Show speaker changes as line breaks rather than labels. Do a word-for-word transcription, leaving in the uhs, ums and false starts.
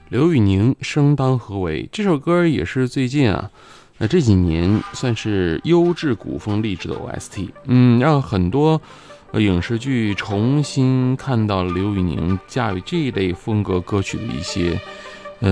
刘宇宁生当何为？这首歌也是最近啊，呃这几年算是优质古风励志的 O S T， 嗯，让很多呃影视剧重新看到了刘宇宁驾驭这一类风格歌曲的一些